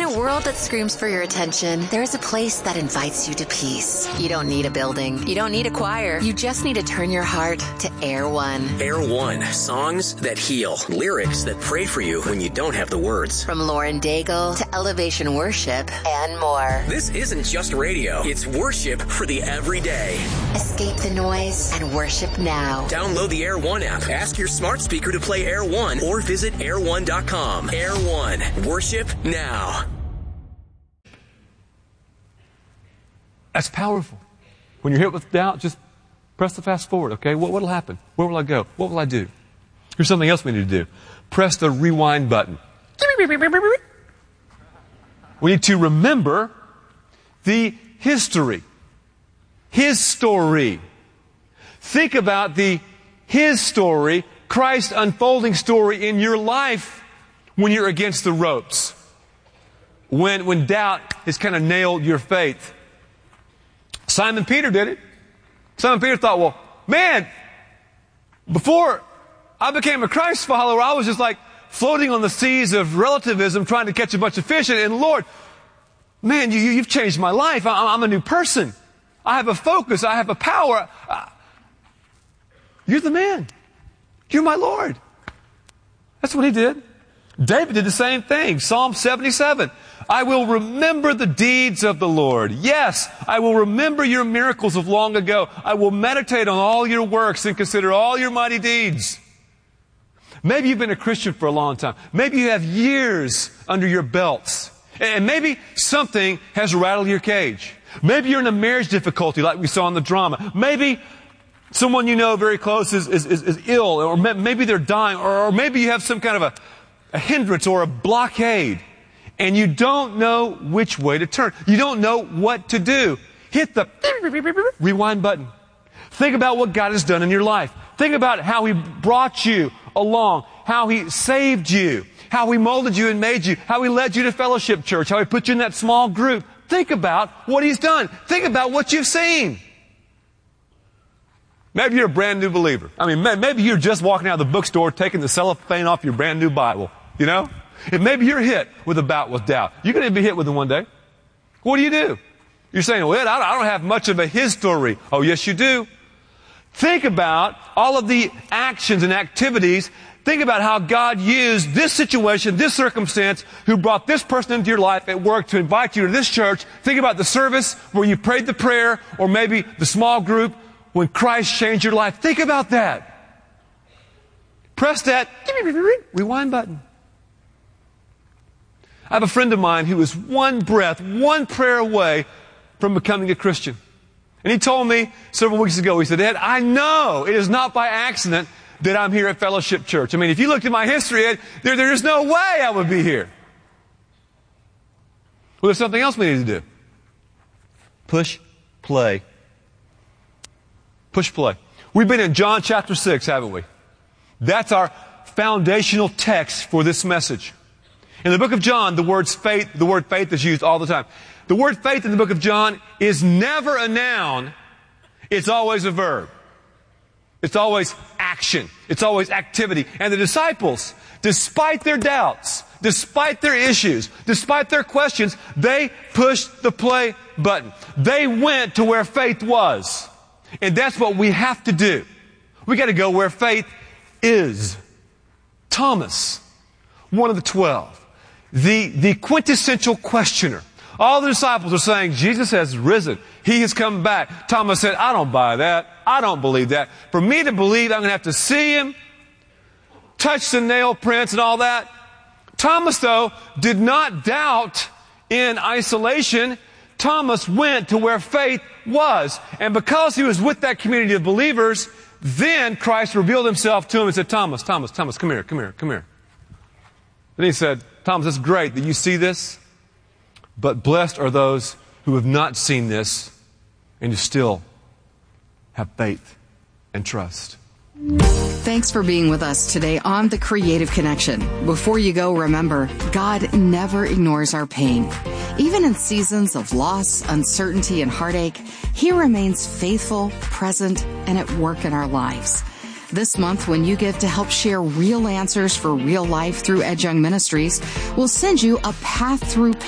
a world that screams for your attention, there is a place that invites you to peace. You don't need a building. You don't need a choir. You just need to turn your heart to Air One. Air One. Songs that heal. Lyrics that pray for you when you don't have the words. From Lauren Daigle to Elevation Worship and more. This isn't just radio. It's worship for the everyday. Escape the noise and worship now. Download the Air One app. Ask your smart speaker to play Air One or visit air1.com. Air One. Worship now. That's powerful. When you're hit with doubt, just press the fast forward, okay? What'll happen? Where will I go? What will I do? Here's something else we need to do. Press the rewind button. We need to remember the history. His story. Think about His story, Christ's unfolding story in your life when you're against the ropes. When doubt has kind of nailed your faith. Simon Peter did it. Simon Peter thought, well, man, before I became a Christ follower, I was just like floating on the seas of relativism trying to catch a bunch of fish. And Lord, man, you've changed my life. I'm a new person. I have a focus. I have a power. You're the man. You're my Lord. That's what he did. David did the same thing. Psalm 77. I will remember the deeds of the Lord. Yes, I will remember your miracles of long ago. I will meditate on all your works and consider all your mighty deeds. Maybe you've been a Christian for a long time. Maybe you have years under your belts. And maybe something has rattled your cage. Maybe you're in a marriage difficulty like we saw in the drama. Maybe someone you know very close is ill, or maybe they're dying, or maybe you have some kind of a hindrance or a blockade, and you don't know which way to turn. You don't know what to do. Hit the rewind button. Think about what God has done in your life. Think about how He brought you along, how He saved you, how He molded you and made you, how He led you to Fellowship Church, how He put you in that small group. Think about what He's done. Think about what you've seen. Maybe you're a brand new believer. I mean, maybe you're just walking out of the bookstore taking the cellophane off your brand new Bible, you know? And maybe you're hit with a bout with doubt. You're going to be hit with it one day. What do? You're saying, well, I don't have much of a history. Oh, yes, you do. Think about all of the actions and activities. Think about how God used this situation, this circumstance, who brought this person into your life at work to invite you to this church. Think about the service where you prayed the prayer, or maybe the small group when Christ changed your life. Think about that. Press that rewind button. I have a friend of mine who was one breath, one prayer away from becoming a Christian. And he told me several weeks ago, he said, Ed, I know it is not by accident that I'm here at Fellowship Church. I mean, if you looked at my history, Ed, there's no way I would be here. Well, there's something else we need to do. Push play. Push play. We've been in John chapter 6, haven't we? That's our foundational text for this message. In the book of John, the word faith is used all the time. The word faith in the book of John is never a noun. It's always a verb. It's always action. It's always activity. And the disciples, despite their doubts, despite their issues, despite their questions, they pushed the play button. They went to where faith was. And that's what we have to do. We got to go where faith is. Thomas, one of the 12, the quintessential questioner. All the disciples are saying, Jesus has risen. He has come back. Thomas said, I don't buy that. I don't believe that. For me to believe, I'm going to have to see Him, touch the nail prints and all that. Thomas, though, did not doubt in isolation. Thomas went to where faith was. And because he was with that community of believers, then Christ revealed Himself to him and said, Thomas, come here. Then He said, Thomas, it's great that you see this, but blessed are those who have not seen this and who still have faith and trust. Thanks for being with us today on The Creative Connection. Before you go, remember, God never ignores our pain. Even in seasons of loss, uncertainty, and heartache, He remains faithful, present, and at work in our lives. This month, when you give to help share real answers for real life through Ed Young Ministries, we'll send you a Path Through